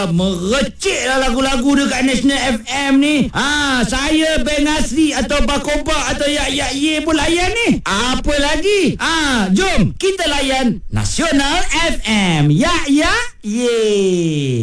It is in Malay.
Merecik lah lagu-lagu dekat National FM ni. Saya Ben Asri atau Bakoba atau Yak Ye pun layan ni. Apa lagi? Jom kita layan Nasional FM. Yak Ye.